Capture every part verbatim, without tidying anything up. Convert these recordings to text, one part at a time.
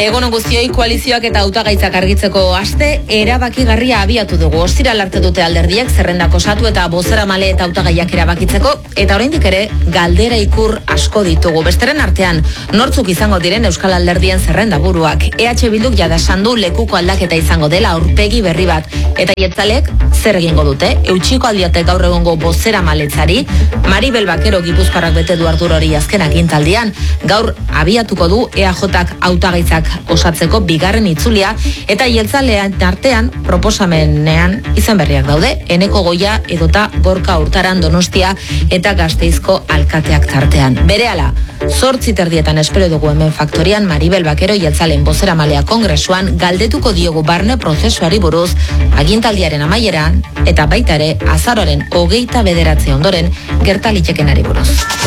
Egun guztioi, koalizioak eta hautagaitzak argitzeko aste erabakigarria abiatu dugu. Ostiral arte dute alderdiek zerrendak osatu eta bozeramale eta hautagaiak erabakitzeko, eta oraindik ere galdera ikur asko ditugu. Besteren artean, nortzuk izango diren Euskal Alderdien zerrenda buruak. E H Bilduk jada esan du lekuko aldaketa izango dela aurpegi berri bat. Eta jeltzalek zer egingo dute? Eutxiko aldiate gaur egongo bozeramaletzari, Maribel Bakero Gipuzkoarrak bete du ardura hori azken agintaldian. Gaur abiatuko du E A Jak hautagaitzak osatzeko bigarren itzulia, eta jeltzalean artean proposamenean izan berriak daude. Eneko Goia edota Gorka Hurtaran Donostia eta Gasteizko alkateak tartean. Berehala, zortzi terdietan espero dugu hemen faktorian Maribel Bakero jeltzalen bozeramalea kongresuan galdetuko diogu barne prozesuari buruz, agintaldiaren amaieran eta baita ere azaroaren hogeita bederatzi ondoren gertalitekenari buruz.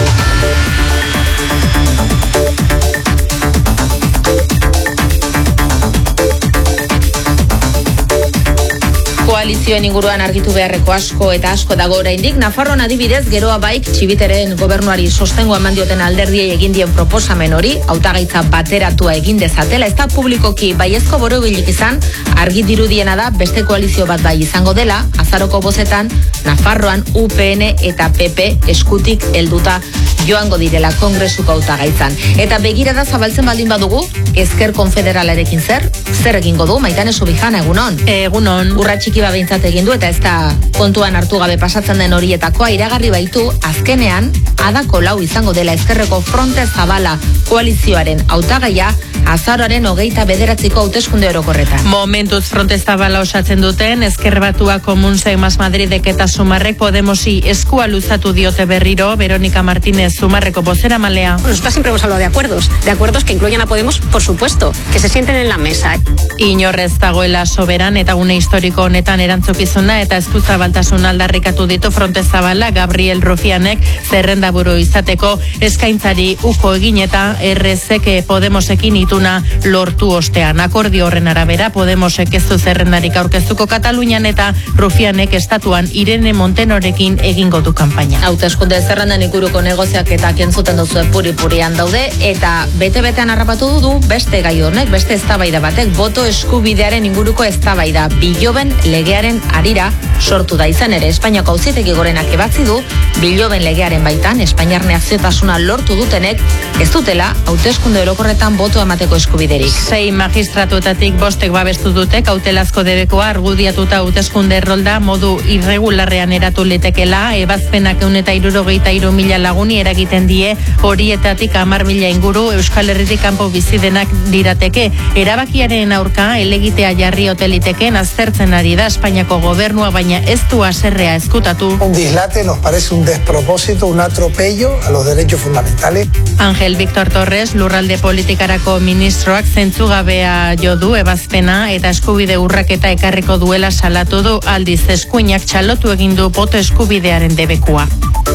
Koalizioen inguruan argitu beharreko asko eta asko dago oraindik. Nafarroan adibidez, geroa baik Txibiteren gobernuari sostengoa eman dioten alderdiei egin dien proposamen hori, hautagaitza bateratua egin dezatela, ez da publikoki baiezko borobilik izan, argi dirudiena da beste koalizio bat bai izango dela, azaroko bozetan, Nafarroan U P N eta P P eskutik helduta joango direla kongresuko hautagaitzan. Eta begirada zabaltzen baldin badugu, Ezker Konfederalarekin zer? Zer egingo du? Maitane Subijana, egunon? Egunon. Urra txiki bat behintzat egin du, eta ez da kontuan hartu gabe pasatzen den horietakoa, iragarri baitu azkenean adako lau izango dela Ezkerreko Fronte Zabala koalizioaren hautagaia azaroaren hogeita bederatziko hauteskunde orokorretan. Momentuz Fronte Zabala osatzen duten, Ezker Batua Komunzek Mas Madridek eta Sumarrek Podemosi eskua luzatu diote berriro. Verónica Martínez, Sumarreko bozeramalea. Nosotros siempre hemos hablado de acuerdos, de acuerdos que incluyan a Podemos, por supuesto, que se sienten en la mesa. Inorrez dagoela soberan eta une historiko honetan erantzukizuna eta eskuzabaltasun aldarrikatu ditu Fronte Zabala. Gabriel Rufianek zerrendaburu izateko eskaintzari uko egin eta errezek Podemosekin ituna lortu ostean. Akordio horren arabera Podemosek ez du zerrendarik aurkeztuko Katalunian eta Rufianek estatuan Irene Montenorekin egingo du kanpaina. Hauteskunde zerrendan inguruko negoziaketak entzuten duzu puri-purian daude, eta bete-betean harrapatu du beste gai honek, beste eztabaida batek, boto eskubidearen inguruko eztabaida biloben legearen harira sortu da. Izan ere, Espainiako auzitegi gorenak ebatzi du biloben legearen baitan Espainiar naziotasuna lortu dutenek ez dutela hauteskunde orokorretan boto emateko eskubiderik. Sei magistratuetatik bostek babestu dute kautelazko debekoa argudiatuta hauteskunde errolda modu irregularrean eratu litekela. Ebazpenak ehun eta hirurogeita hiru mila laguni eragiten die, horietatik hamar mila inguru Euskal Herritik kanpo bizi denak dirateke. Erabakiaren aurka helegitea jarri hoteliteken aztertzen ari da Espainiako gobernua, baina ez du haserrea ezkutatu. Un dislate nos parece un despropósito, un atropello a los derechos fundamentales. Ángel Víctor Torres, lurralde politikarako ministroak zentzugabea jo du ebazpena eta eskubide urraketa ekarriko duela salatu du. Aldiz eskuinak txalotu egin du boto eskubidearen debekua.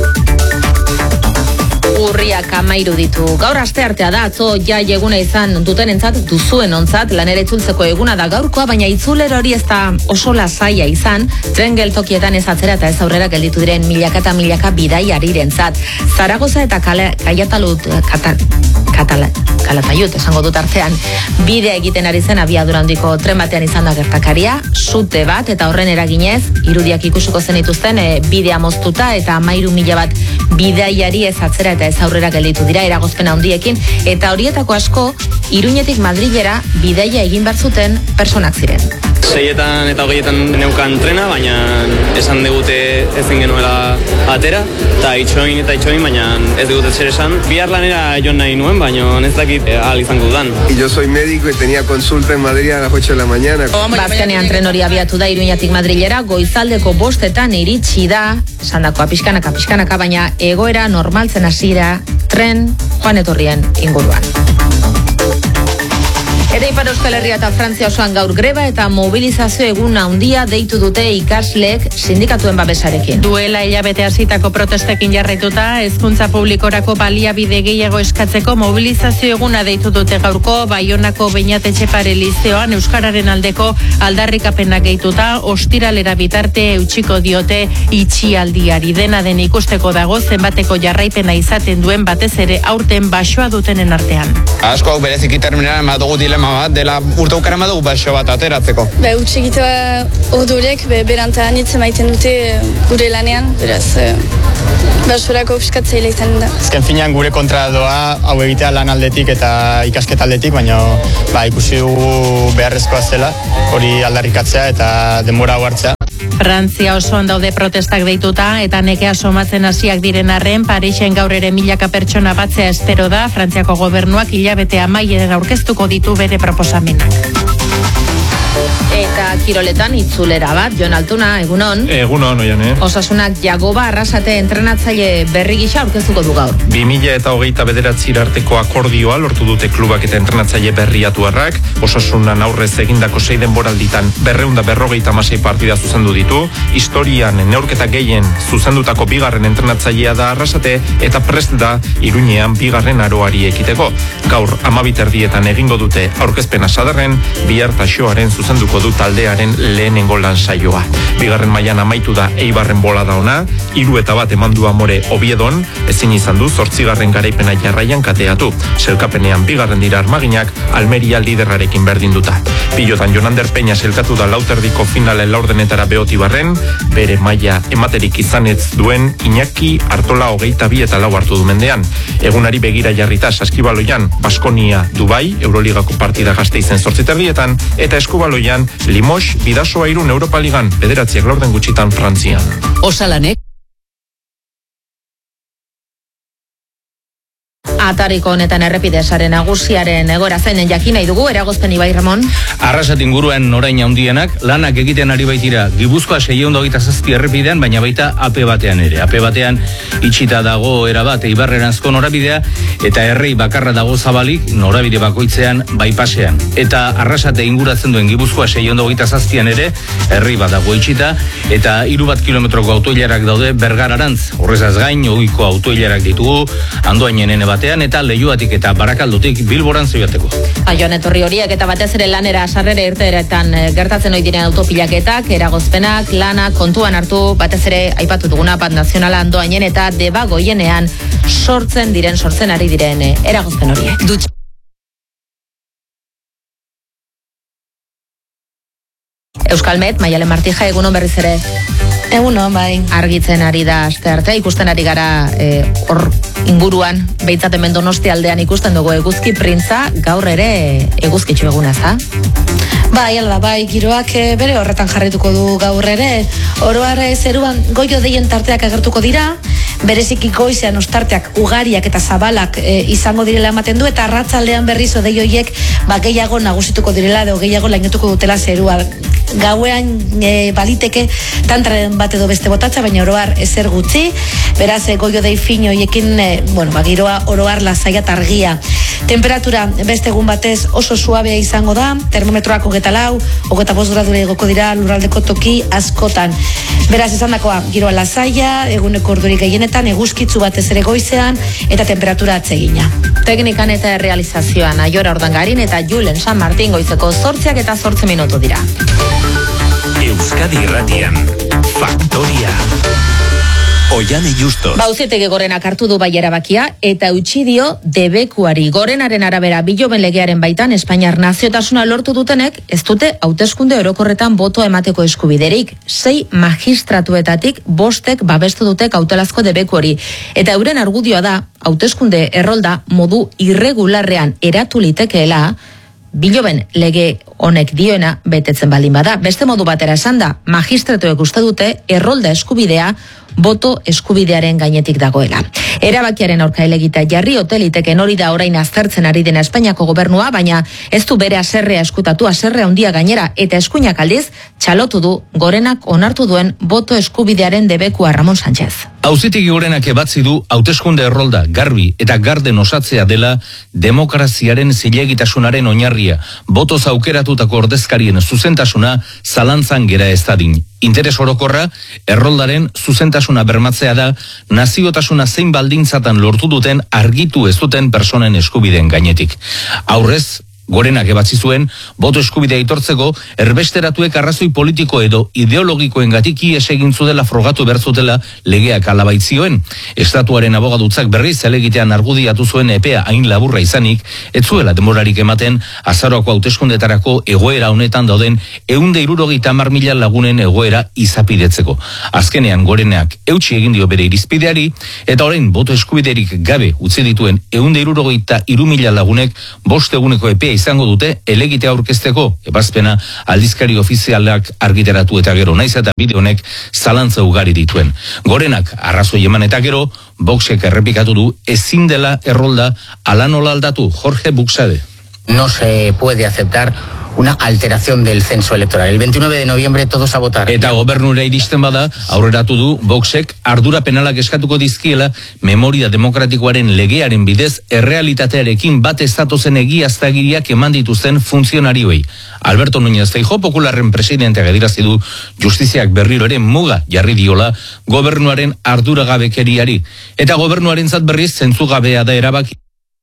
Urriak amairu ditu. Gaur aste artea da, atzo jai eguna izan duten entzat, duzuen ontzat, lanera itzultzeko eguna da gaurkoa, baina itzulero hori ez da oso lasaia izan, tren geltokietan ez atzera eta ez aurrera gelditu diren milaka eta milaka bidaiarirentzat. Zaragoza eta kale, kaiatalut, kata, katala, kalataiut, esango dut artean, bidea egiten ari zen abiadura handiko tren batean izan da gertakaria, sute bat, eta horren eraginez, irudiak ikusiko zenituzten, e, bidea moztuta eta amairu mila bat bidaiari ez atzera eta ez aurrera gelditu dira eragozpena handiekin, eta horietako asko Iruñetik Madrilera bidaia egin behar zuten personak ziren. Seietan eta hogeietan neukan trena, baina esan digute ezin genuela atera, eta itxoin eta itxoin, baina ez digute zer esan. Bihar lanera joan nahi nuen, baina ez dakit ahal izango dudan. Y yo soy médico y tenía consulta en Madrid a las ocho de la mañana. Bazkenean tren hori abiatu da Iruñetik Madrilera, goizaldeko bostetan iritsi da, esandakoa pixkanaka, pixkanaka, baina egoera normaltzen hasira tren joan etorrien inguruan. Ere Ipar Euskal Herria eta Frantzia osoan gaur greba eta mobilizazio egun handia deitu dute ikasleek sindikatuen babesarekin. Duela hilabete hasitako protestekin jarraituta, hezkuntza publikorako baliabide gehiago eskatzeko mobilizazio eguna deitu dute gaurko Baionako Beñat Etxepare lizeoan euskararen aldeko aldarrikapenak gehituta, ostiralera bitarte eutxiko diote itxialdiari. Dena den ikusteko dago zenbateko jarraipena izaten duen batez ere aurten basoa dutenen artean. Asko bereziki terminalen badugu dilema bat, dela urte ukaren badugu baso bat ateratzeko. Be, utxegitea ordurek, be, berantan hitz emaiten dute gure lanean, beraz, e, basorako piskatzaile izan da. Ezken finean gure kontra doa, hau egitea lan aldetik eta ikasketa aldetik, baina ba, ikusi dugu beharrezkoa zela, hori aldarrikatzea eta denbora hau hartzea. Frantzia osoan daude protestak deituta eta nekea somatzen hasiak diren arren, Parisen gaur ere milaka pertsona batzea espero da. Frantziako gobernuak hilabete amaieran aurkeztuko ditu bere proposamenak. Eta kiroletan itzulera bat, Jon Altuna, egunon. Egunon, oian, eh? Osasunak Jagoba Arrasate entrenatzaile berri gisa aurkeztuko du gaur. bi mila eta hogeita bederatzi arteko akordioa lortu dute klubak eta entrenatzaile berriatuarrak. Osasunan aurrez egindako sei denboralditan berreunda berrogeita hamasei partida zuzendu ditu. Historian neurketa gehien zuzendutako bigarren entrenatzailea da Arrasate eta prest da Iruñean bigarren aroari ekiteko. Gaur amabiterdietan egingo dute aurkezpena sadarren, bihar taxoaren zuzenduko du taldearen lehenengo lan saioa. Bigarren mailan amaitu da Eibarren bolada ona, hiru eta bat eman du Amore Oviedon, ezin izan du zortzigarren garaipena jarraian kateatu. Selkapenean bigarren dira Armaginak, Almeria liderrarekin berdinduta. Pilotan Jonander Peña selkatu da lauterdiko finalen laurdenetara Beotibarren, bere maila ematerik izanez duen Iñaki Artola hogeita bi eta lau hartu du mendean. Egunari begira jarrita Saskibaloian, Baskonia Dubai, Euroligako partida Gasteizen zortziterdietan, eta Eskubaloian Limoges Bidasoa Irun Europa Ligan, bederatziak laurden gutxitan Frantzian. Osalanek Atariko honetan errepide sare nagusiaren egoera zeinen jakin nahi dugu, eragozpen Ibai Ramon. Arrasat inguruan orain handienak lanak egiten ari baitira Gipuzkoa seiehun eta hogeita zazpi errepidean, baina baita A P batean ere. A P batean itxita dago erabat Ibarreranzko norabidea eta errei bakarra dago zabalik norabide bakoitzean baipasean. Eta Arrasate inguratzen duen Gipuzkoa seiehun eta hogeita zazpian ere errei bat dago itxita eta hiru bat kilometroko autoilarak daude Bergararantz. Horrezaz gain ohiko autoilarak ditugu Andoainen ene batean eta Leioatik eta Barakaldotik Bilboran zoiateko. Joan etorri horiek eta batez ere lanera sarrera irteeretan gertatzen ohi diren autopilaketak, eragozpenak, lana kontuan hartu, batez ere aipatu duguna bat nazionala Andoainen eta Debagoienean sortzen diren sortzen ari diren eragozpen horiek. Dutx Euskalmet, Maialen Martija, egunon berriz ere. Egunon, bai. Argitzen ari da aste arte, ikusten ari gara hor e, inguruan, behitzat hemen Donosti aldean ikusten dugu eguzki printza, gaur ere eguzkitxo eguna, za? Bai, ala, bai, giroak e, bere horretan jarrituko du gaur ere. Oroar zeruan goio deien tarteak agertuko dira, bereziki goizean ostarteak ugariak eta zabalak e, izango direla ematen du, eta arratzaldean berriz odei hoiek ba, gehiago nagusituko direla, edo gehiago lainetuko dutela zerua. Gauean e, baliteke tantraren bat edo beste botatza, baina oroar ezer gutxi, beraz e, goio dei fino hoiekin, e, bueno, ba, giroa oroar lasaia eta argia. Temperatura beste egun batez oso suabea izango da, termometroak hogeta lau, hogeta bost gradura igoko dira lurraldeko toki askotan. Beraz esan dakoa, giroa lasaia, eguneko ordurik gehienetan, eguzkitzu batez ere goizean, eta temperatura atsegina. Teknikan eta realizazioan Aiora Ordangarin eta Julen San Martin goizeko zortziak eta zortzi minutu dira. Euskadi Irratian, Faktoria. Oiane Justo. Bauzitegi Gorenak hartu du bai erabakia eta utzi dio debekuari. Gorenaren arabera Biloben legearen baitan Espainiar naziotasuna lortu dutenek ez dute hauteskunde orokorretan botoa emateko eskubiderik. Sei magistratuetatik bostek babestu dute kautelazko debekuari. Eta euren argudioa da hauteskunde errolda modu irregularrean eratu litekeela Biloben lege honek dioena betetzen baldin bada. Beste modu batera esan da, magistratuek uste dute errolda eskubidea boto eskubidearen gainetik dagoela. Erabakiaren aurka helegita jarri hoteliteken hori da orain aztertzen ari dena Espainiako gobernua, baina ez du bere haserrea eskutatu, haserrea handia gainera, eta eskuinak aldiz txalotu du Gorenak onartu duen boto eskubidearen debekua. Ramon Sánchez. Auzitegi Gorenak ebatzi du hauteskunde errolda garbi eta garden osatzea dela demokraziaren zilegitasunaren oinarria, botoz aukeratutako ordezkarien zuzentasuna zalantzan gera ez dadin. Interes orokorra erroldaren zuzentasuna bermatzea da naziotasuna zein baldintzatan lortu duten argitu ez duten personen eskubideen gainetik. Aurrez, Gorenak ebatzi zuen, boto eskubidea aitortzeko erbesteratuek arrazoi politiko edo ideologikoengatik ihes egin zutela frogatu behar zutela legeak alabaitzioen. Estatuaren abogadutzak berriz helegitean argudiatu zuen epea hain laburra izanik, ez zuela demorarik ematen azaroako hauteskundetarako egoera honetan dauden ehunde hirurogeita hamar mila lagunen egoera izapidetzeko. Azkenean Gorenak eutsi egin dio bere irizpideari, eta orain boto eskubiderik gabe utzi dituen ehunde hirurogeita hiru mila lagunek bost eguneko epea izango dute elegitea aurkezteko, ebazpena aldizkari ofizialak argitaratu eta gero, naiz eta bide honek zalantza ugari dituen. Gorenak arrazoi eman eta gero, Voxek errepikatu du ezin dela errolda ala nola aldatu. Jorge Buxade. No se puede aceptar una alteración del censo electoral. El veintinueve de noviembre todos a votar. Eta gobernura iristen bada, aurreratu du Voxek ardura penalak eskatuko dizkiela memoria demokratikoaren legearen bidez errealitatearekin bat ez datozen egiaztagiriak eman dituzten funtzionarioei. Alberto Núñez Feijóo Popularren presidenteak adirazi du justiziak berriro ere muga jarri diola gobernuaren arduragabekeriari. Eta gobernuarentzat berriz zentzugabea da erabaki.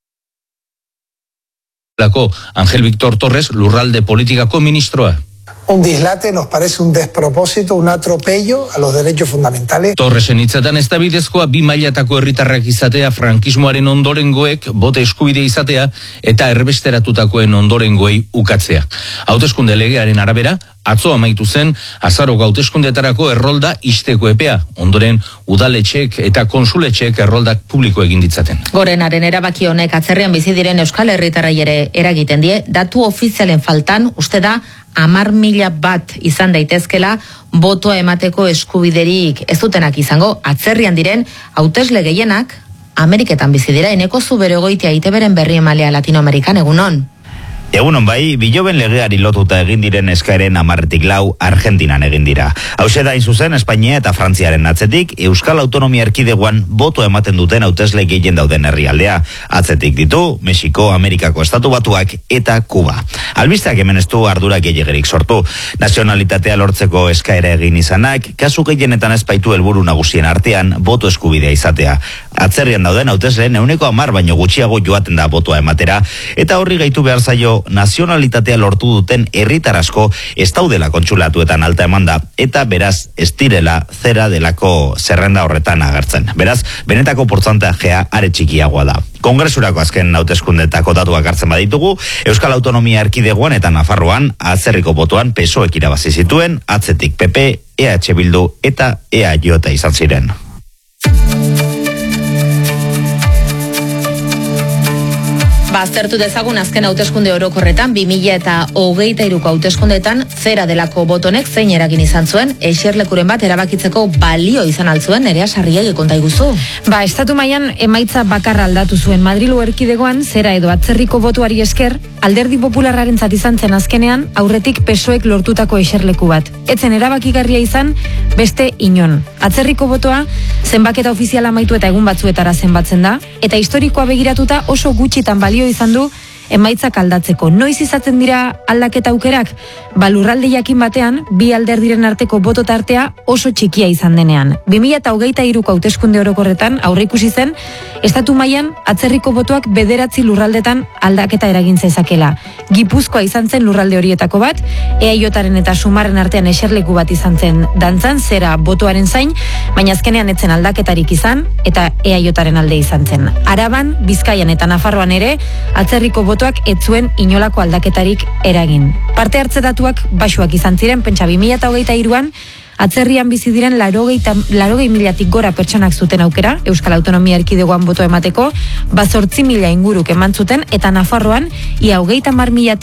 Ángel Víctor Torres, lurralde politikako ministroa. Un dislate nos parece un despropósito, un atropello a los derechos fundamentales. Torresen hitzetan ez da bidezkoa bi mailatako herritarrak izatea, frankismoaren ondorengoek bote eskubide izatea eta erbesteratutakoen ondorengoei ukatzea. Hauteskunde legearen arabera, atzo amaitu zen azaroko hauteskundetarako errolda ixteko epea, ondoren udaletxek eta konsuletxek erroldak publiko egin ditzaten. Gorenaren erabaki honek atzerrian bizi diren euskal herritarrei ere eragiten die, datu ofizialen faltan uste da hamar mila bat izan daitezkela botoa emateko eskubiderik ez dutenak izango. Atzerrian diren hautesle gehienak Ameriketan bizi dira. Eneko Zuberogoitia I T Bren berri emalea Latinoamerikan, egunon. Egunon bai, biloben legeari lotuta egin diren eskaeren amarretik lau Argentinan egin dira. Hauxe da zuzen Espainia eta Frantziaren atzetik Euskal Autonomia Erkidegoan boto ematen duten hautesle gehien dauden herrialdea. Atzetik ditu Mexiko, Amerikako Estatu Batuak eta Kuba. Albisteak hemen ez du ardura gehiegerik sortu. Nazionalitatea lortzeko eskaera egin izanak, kasu gehienetan ez baitu helburu nagusien artean boto eskubidea izatea. Atzerrian dauden hautesleen ehuneko hamar baino gutxiago joaten da botoa ematera, eta horri gaitu behar zaio nazionalitatea lortu duten herritar asko ez daudela kontsulatuetan alta emanda, eta beraz ez direla zera delako zerrenda horretan agertzen. Beraz, benetako portzentajea are txikiagoa da. Kongresurako azken hauteskundetako datuak hartzen baditugu, Euskal Autonomia Erkidegoan eta Nafarroan atzerriko botoan P S O ek irabazi zituen, atzetik P P, E H Bildu eta E A J izan ziren. Baztertu dezagun azken hauteskunde orokorretan bi mila eta hogeita hiruko hauteskundetan zera delako botonek zein eragin izan zuen, eserlekuren bat erabakitzeko balio izan altzuen. Nerea Sarriegi konta iguzu. Ba, estatu mailan emaitza bakarra aldatu zuen. Madrilu erkidegoan zera edo atzerriko botuari esker, Alderdi Popularrarentzat izan zen azkenean aurretik P S O ek lortutako eserleku bat. Etzen erabakigarria izan beste inon. Atzerriko botoa zenbaketa ofiziala amaitu eta egun batzuetara zenbatzen da, eta historikoa begiratuta oso gutxitan balio izan du emaitzak aldatzeko. Noiz izaten dira aldaketa aukerak? Ba, lurralde jakin batean, bi alderdiren arteko boto tartea oso txikia izan denean. bi mila hogeita hiruko hauteskunde orokorretan aurreikusi zen, estatu mailan atzerriko botoak bederatzi lurraldetan aldaketa eragin zezakela. Gipuzkoa izan zen lurralde horietako bat, E A Jaren eta Sumarren artean eserleku bat izan zen dantzan, zera botoaren zain, baina azkenean etzen aldaketarik izan, eta E A Jaren alde izan zen. Araban, Bizkaian eta Nafarroan ere, atzerriko botoak ez zuen inolako aldaketarik eragin. Parte hartze datuak basuak izan ziren, pentsa bi mila hogeita hiruan, atzerrian bizi diren larogei milatik gora pertsonak zuten aukera, Euskal Autonomia Erkidegoan boto emateko, bazortzi mila inguruk eman zuten, eta Nafarroan ia hogeita hamar milatik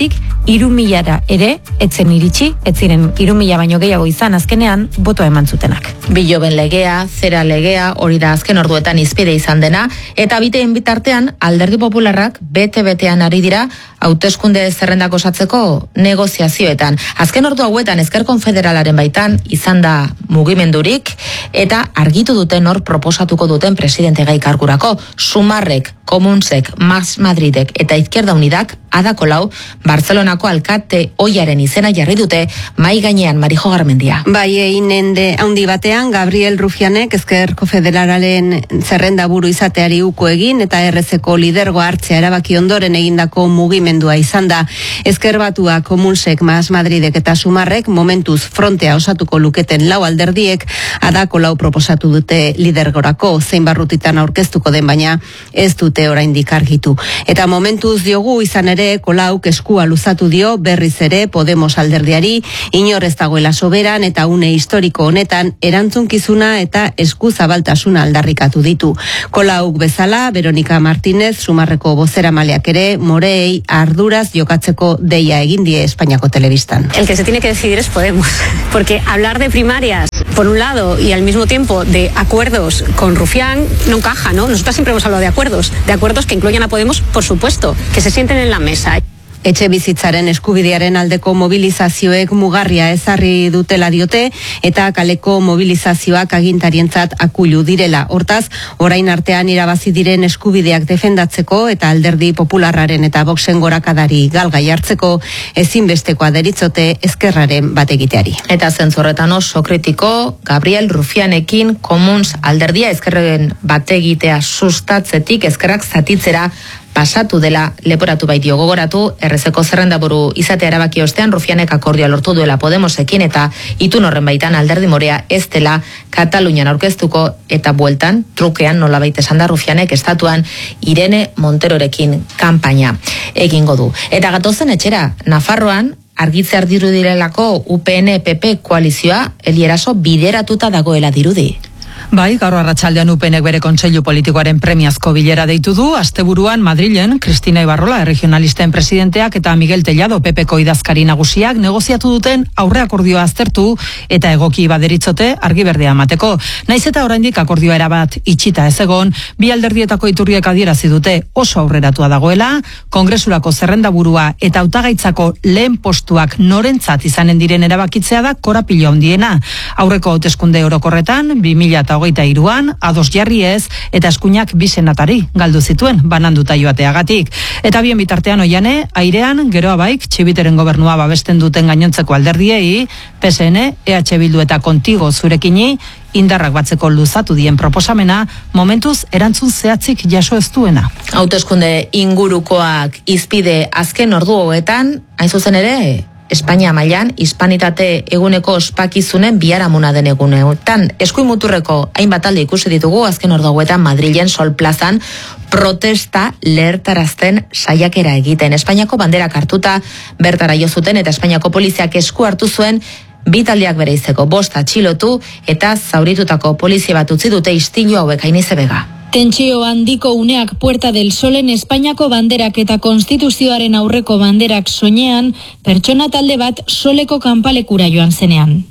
hiru milara ere etzen iritsi, ez ziren hiru mila baino gehiago izan azkenean botoa eman zutenak. Biloben legea, zera legea, hori da azken orduetan izpide izan dena, eta biteen bitartean Alderdi Popularrak bete-betean ari dira hauteskunde zerrendak osatzeko negoziazioetan. Azken ordu hauetan Ezker Konfederalaren baitan izan da mugimendurik eta argitu duten hor proposatuko duten presidente gai kargurako. Sumarrek, Komunsek, Mas Madridek eta Izquierda Unidak Ada Colau Barcelonako alkate oiaren izena jarri dute mai gainean. Marijo Garmendia. Bai, einende handi batean Gabriel Rufianek Ezker Konfederalaren zerrenda buru izateari uko egin eta errezeko lidergoa hartzea erabaki ondoren egindako mugimendua izan da. Ezker Batua, Komunsek, Mas Madridek eta Sumarrek momentuz frontea osatuko luketen lau alderdiek Ada Colau proposatu dute lidergorako, zein barrutitan aurkeztuko den, baina ez dute oraindik argitu. Eta momentuz diogu izan ere Colauk eskua luzatu dio berriz ere Podemos alderdiari, inor ez dagoela soberan eta une historiko honetan erantzunkizuna eta eskuzabaltasuna aldarrikatu ditu. Colauk bezala, Veronica Martínez, Sumarreko bozeramaleak ere, Morei arduraz jokatzeko deia egin die Espainiako telebistan. El que se tiene que decidir es Podemos, porque hablar de primarias por un lado y al mismo tiempo de acuerdos con Rufián no encaja, ¿no? Nosotras siempre hemos hablado de acuerdos, de acuerdos que incluyan a Podemos, por supuesto, que se sienten en la mesa. Etxe bizitzaren eskubidearen aldeko mobilizazioek mugarria ezarri dutela diote eta kaleko mobilizazioak agintarientzat akulu direla. Hortaz, orain artean irabazi diren eskubideak defendatzeko eta Alderdi Popularraren eta Voxen gorakadari galgai hartzeko ezinbestekoa deritzote Ezkerraren bat egiteari. Eta zentzorretan oso kritiko Gabriel Rufianekin Komuns alderdia Ezkerren bat egitea sustatzetik Ezkerrak zatitzera pasatu dela leporatu baitio. Gogoratu, errezeko zerrendaburu izatea erabaki ostean Rufianek akordioa lortu duela Podemosekin eta itun horren baitan Alderdi Morea ez dela Katalunian aurkeztuko eta bueltan, trukean nolabait esan da Rufianek estatuan Irene Monterorekin kanpaina egingo du. Eta gatozen etxera, Nafarroan argitze ardiru direlako U P N P P koalizioa Elieraso bideratuta dagoela dirudi. Bai, gaur arratsaldean U P Nek bere kontseilu politikoaren premiazko bilera deitu du. Asteburuan Madrilen Cristina Ibarrola erregionalisten presidenteak eta Miguel Tellado P Pko idazkari nagusiak negoziatu duten aurreakordioa aztertu eta egoki baderitzote argi berdea emateko. Naiz eta oraindik akordioa erabat itxita ez egon, bi alderdietako iturriek adierazi dute oso aurreratua dagoela, Kongresurako zerrendaburua eta hautagaitzako lehen postuak norentzat izanen diren erabakitzea da korapilo handiena. Aurreko hauteskunde orokorretan bi mila hogeita hiruan ados jarri ez eta eskuinak bi senatari galdu zituen bananduta joateagatik. Eta bien bitartean oiane, airean geroa baik Txibiteren gobernua babesten duten gainontzeko alderdiei, P S N, E H Bildu eta Kontigo zurekini indarrak batzeko luzatu dien proposamena momentuz erantzun zehatzik jaso ez duena. Hauteskunde ingurukoak izpide azken ordu hauetan, hain zuzen ere, Espainia mailan hispanitate eguneko ospakizunen biharamuna den egunetan. Eskuin muturreko hainbat alde ikusi ditugu azken ordu hauetan Madrilen Sol Plazan protesta lehertarazten saiakera egiten. Espainiako banderak hartuta bertara jo zuten eta Espainiako poliziak esku hartu zuen bi taldeak bereizeko bost atxilotu eta zauritutako polizia bat utzi dute istilu hauek. Ainize Bega. Tentsio handiko uneak Puerta del Solen Espainiako banderak eta Konstituzioaren aurreko banderak soinean, pertsona talde bat soleko kanpalekura joan zenean.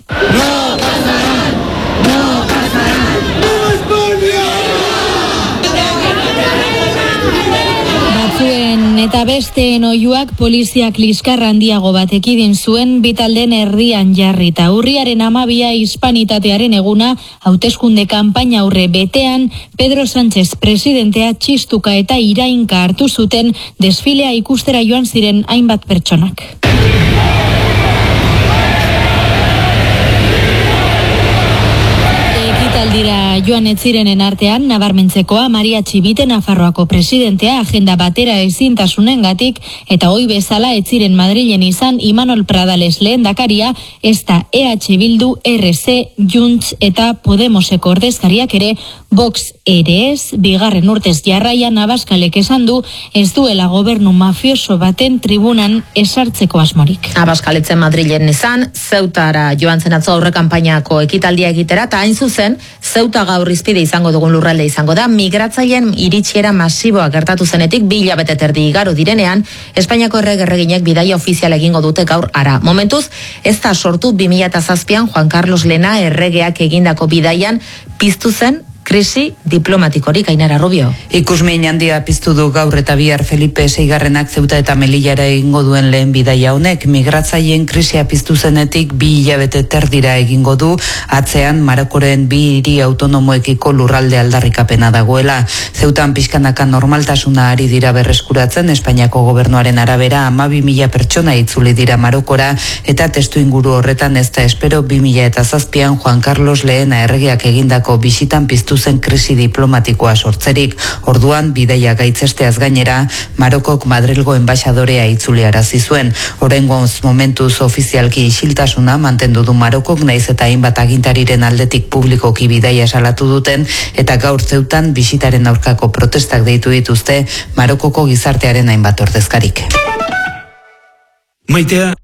Batzuen eta besteen oihuak poliziak liskarra handiago bat ekidin zuen bitalden herrian jarrita. Urriaren amabia hispanitatearen eguna hauteskunde kanpaina aurre betean Pedro Sánchez presidentea txistuka eta irainka hartu zuten desfilea ikustera joan ziren hainbat pertsonak. Dira joan etzirenen artean, nabarmentzekoa Maria Txibite Nafarroako presidentea agenda batera ezintasunengatik eta hoi bezala etziren Madrilen izan Imanol Pradales lehendakaria, ez da E H Bildu, R C, Junts eta Podemoseko ordezkariak ere, Vox ere ez, bigarren urtez jarraian Abaskalek esan du ez duela gobernu mafioso baten tribunan esartzeko asmorik. Abaskaletzen Madrilen izan, Zeutara joan zen atzo aurre kanpainako ekitaldia egitera, eta hain zuzen, Zeuta Zeuta gaur izpide izango dugun lurralde izango da, migratzaileen iritsiera masiboa gertatu zenetik bi hilabete terdi igaro direnean, Espainiako erregerreginek bidaia ofiziala egingo dute gaur ara. Momentuz, ez da sortu bi mila zazpian Juan Carlos Lena erregeak egindako bidaian piztu zen krisi diplomatikorik. Ainara Rubio. Ikusmin handia piztu du gaur eta bihar Felipe seigarrenak Zeuta eta Melillara egingo duen lehen bidaia honek. Migratzaileen krisia piztu zenetik bi hilabete terdira egingo du, atzean Marokoren bi hiri autonomoekiko lurralde aldarrikapena dagoela. Zeutan pixkanaka normaltasuna ari dira berreskuratzen, Espainiako gobernuaren arabera hamabi mila pertsona itzuli dira Marokora, eta testu inguru horretan ez da espero bi mila zazpian Juan Carlos Lehena erregeak egindako bisitan piztu zen krisi diplomatikoa sortzerik. Orduan, bidaia gaitzesteaz gainera, Marokok Madrilgo enbaixadorea itzuliarazi zuen. Oraingoz momentuz ofizialki isiltasuna mantendu du Marokok, naiz eta hainbat agintariren aldetik publikoki bidaia salatu duten, eta gaur Zeutan bisitaren aurkako protestak deitu dituzte Marokoko gizartearen hainbat ordezkarik. Maitea